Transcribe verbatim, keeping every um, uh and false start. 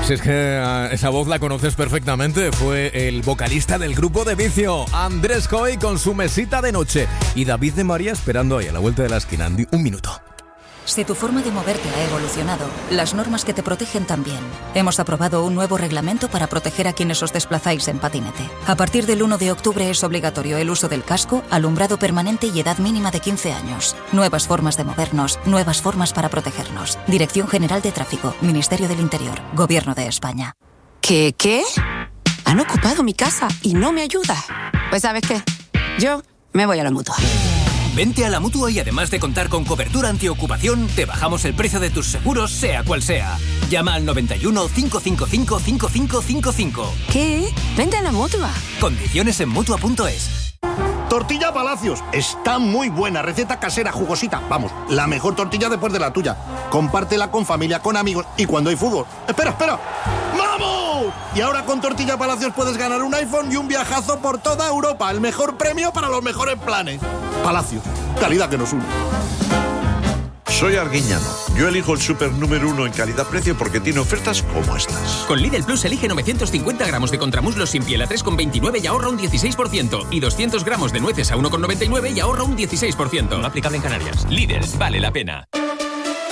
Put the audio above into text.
Si es que uh, esa voz la conoces perfectamente. Fue el vocalista del grupo de Vicio, Andrés Coy, con su mesita de noche. Y David de María esperando ahí a la vuelta de la esquina. Un minuto. Si tu forma de moverte ha evolucionado, las normas que te protegen también. Hemos aprobado un nuevo reglamento para proteger a quienes os desplazáis en patinete. A partir del uno de octubre es obligatorio el uso del casco, alumbrado permanente y edad mínima de quince años. Nuevas formas de movernos, nuevas formas para protegernos. Dirección General de Tráfico, Ministerio del Interior, Gobierno de España. ¿Qué, qué? Han ocupado mi casa y no me ayuda. Pues ¿sabes qué? Yo me voy a la Mutua. Vente a la Mutua y además de contar con cobertura antiocupación, te bajamos el precio de tus seguros, sea cual sea. Llama al noventa y uno, cinco cinco cinco, cinco cinco cinco cinco. ¿Qué? Vente a la Mutua. Condiciones en Mutua punto es. Tortilla Palacios. Está muy buena. Receta casera, jugosita. Vamos, la mejor tortilla después de la tuya. Compártela con familia, con amigos y cuando hay fútbol. ¡Espera, espera! ¡Vamos! Y ahora con Tortilla Palacios puedes ganar un iPhone y un viajazo por toda Europa. El mejor premio para los mejores planes. Palacios. Calidad que nos une. Soy Arguiñano. Yo elijo el súper número uno en calidad-precio porque tiene ofertas como estas. Con Lidl Plus elige novecientos cincuenta gramos de contramuslos sin piel a tres con veintinueve y ahorra un dieciséis por ciento. Y doscientos gramos de nueces a uno con noventa y nueve y ahorra un dieciséis por ciento. No aplicable en Canarias. Lidl, vale la pena.